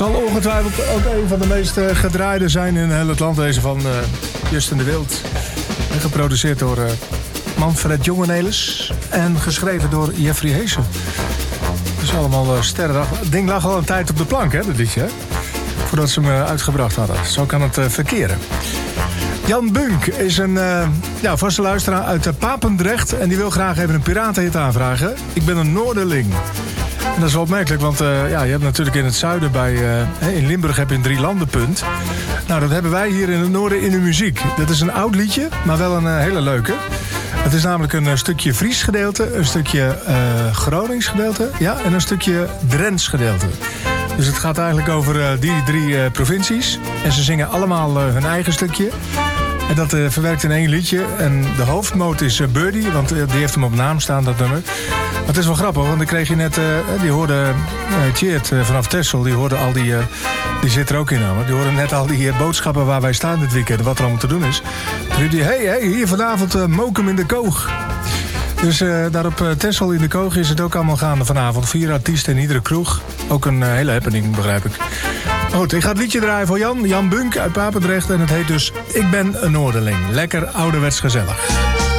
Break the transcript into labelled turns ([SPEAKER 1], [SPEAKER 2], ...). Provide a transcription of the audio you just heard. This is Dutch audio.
[SPEAKER 1] Zal ongetwijfeld ook een van de meest gedraaide zijn in heel het land. Deze van Justin de Wild. En geproduceerd door Manfred Jongenelis. En geschreven door Jeffrey Heesen. Dus allemaal sterren. Het ding lag al een tijd op de plank, hè, dat liedje. Hè? Voordat ze hem uitgebracht hadden. Zo kan het verkeren. Jan Bunk is een vaste luisteraar uit Papendrecht. En die wil graag even een piratenhit aanvragen. Ik ben een Noorderling. En dat is wel opmerkelijk, want je hebt natuurlijk in het zuiden in Limburg heb je een 3-landenpunt. Nou, dat hebben wij hier in het noorden in de muziek. Dat is een oud liedje, maar wel een hele leuke. Het is namelijk een stukje Fries gedeelte, een stukje Gronings gedeelte, en een stukje Drents gedeelte. Dus het gaat eigenlijk over die 3 provincies. En ze zingen allemaal hun eigen stukje. En dat verwerkt in 1 liedje. En de hoofdmoot is Birdie, want die heeft hem op naam staan, dat nummer. Maar het is wel grappig, want dan kreeg je net... die hoorde Tjeerd vanaf Texel, die hoorde al die... die zit er ook in namelijk. Die hoorde net al die boodschappen waar wij staan dit weekend. Wat er allemaal te doen is. Toen riep die, hey, hier vanavond Mokum in de Koog. Dus daar op Texel in de Koog is het ook allemaal gaande vanavond. 4 artiesten in iedere kroeg. Ook een hele happening, begrijp ik. Goed, ik ga het liedje draaien voor Jan Bunk uit Papendrecht. En het heet dus Ik ben een Noorderling. Lekker ouderwets gezellig.